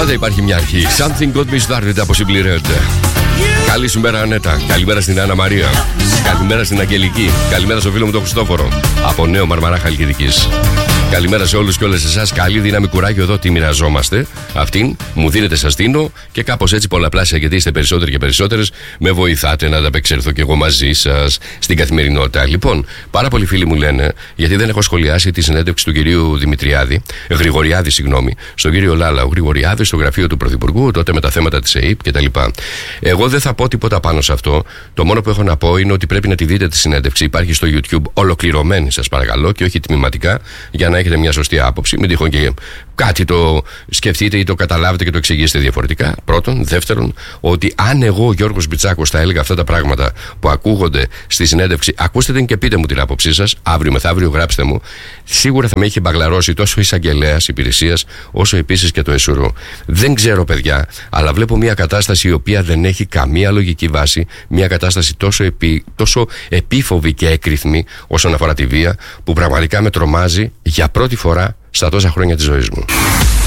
Πάντα υπάρχει μια αρχή. Something got me started από συμπληρέονται. Καλή σου μέρα, Ανέτα. Καλημέρα στην Άννα Μαρία. Καλημέρα στην Αγγελική. Καλημέρα στο φίλο μου τον Χριστόφορο. Από Νέο Μαρμαρά Χαλκιδικής. Καλημέρα σε όλους και όλες εσάς. Καλή δύναμη, κουράγιο εδώ. Τι μοιραζόμαστε. Αυτήν μου δίνετε, σας δίνω. Και κάπως έτσι πολλαπλάσια, γιατί είστε περισσότεροι και περισσότερες. Με βοηθάτε να ανταπεξέλθω κι εγώ μαζί σας στην καθημερινότητα. Λοιπόν, πάρα πολλοί φίλοι μου λένε, γιατί δεν έχω σχολιάσει τη συνέντευξη του κυρίου Γρηγοριάδη, στον κύριο Λάλα. Ο Γρηγοριάδης στο γραφείο του Πρωθυπουργού, τότε με τα θέματα της ΕΕΠ κτλ. Εγώ δεν θα πω τίποτα πάνω σε αυτό. Το μόνο που έχω να πω είναι ότι πρέπει να τη δείτε τη συνέντευξη. Υπάρχει στο YouTube ολοκληρωμένη, σας παρακαλώ, και όχι τμηματικά, για να έχετε μια σωστή άποψη. Μην τυχόν και κάτι το σκεφτείτε ή το καταλάβετε και το εξηγήσετε διαφορετικά. Πρώτον. Δεύτερον, ότι αν εγώ, Γιώργος Μπιτσάκος, θα έλεγα αυτά τα πράγματα που ακούγονται στη συνέντευξη, ακούστε την και πείτε μου την άποψή σας. Αύριο μεθαύριο γράψτε μου. Σίγουρα θα με είχε μπαγλαρώσει τόσο εισαγγελέας υπηρεσίας, όσο επίσης και το ΕΣΟΥΡΟ. Δεν ξέρω, παιδιά, αλλά βλέπω μια κατάσταση η οποία δεν έχει καμία λογική βάση. Μια κατάσταση τόσο επίφοβη και έκρηθμη όσον αφορά τη βία, που πραγματικά με τρομάζει για πρώτη φορά στα τόσα χρόνια της ζωής μου.